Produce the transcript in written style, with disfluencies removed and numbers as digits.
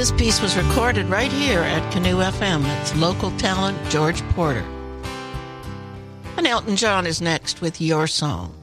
This piece was recorded right here at Canoe FM. It's local talent George Porter. And Elton John is next with Your Song.